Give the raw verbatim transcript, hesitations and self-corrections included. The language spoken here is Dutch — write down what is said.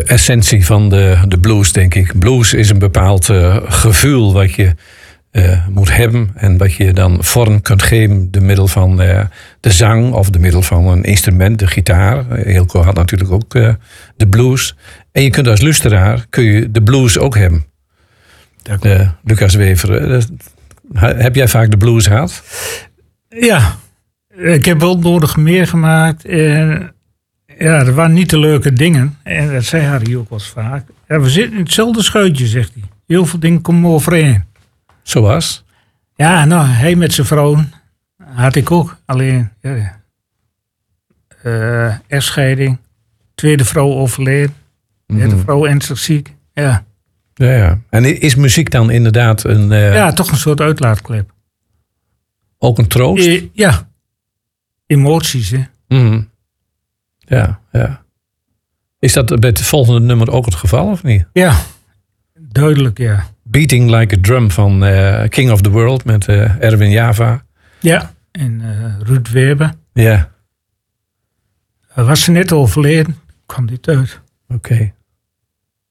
de essentie van de, de blues, denk ik. Blues is een bepaald uh, gevoel wat je uh, moet hebben. En wat je dan vorm kunt geven door middel van uh, de zang of door middel van een instrument, de gitaar. Eelco had natuurlijk ook uh, de blues. En je kunt als luisteraar kun je de blues ook hebben. Uh, Lucas Wever, uh, heb jij vaak de blues gehad? Ja, ik heb wel nodig meer gemaakt. En ja, er waren niet de leuke dingen. En dat zei Harry ook wel eens vaak. Ja, we zitten in hetzelfde scheutje, zegt hij. Heel veel dingen komen overeen. Zoals? Ja, nou, hij met zijn vrouw had ik ook. Alleen, ja, uh, echtscheiding. Tweede vrouw overleden. Derde mm-hmm. vrouw ernstig ziek. Ja. Ja, ja. En is muziek dan inderdaad een... Uh... Ja, toch een soort uitlaatklep. Ook een troost? E- ja. Emoties, hè. Mm. Ja, ja. Is dat bij het volgende nummer ook het geval, of niet? Ja, duidelijk, ja. Beating Like a Drum van uh, King of the World met uh, Erwin Java. Ja, en uh, Ruud Weber. Ja. Uh, was ze net overleden, kwam dit uit. Oké. Okay.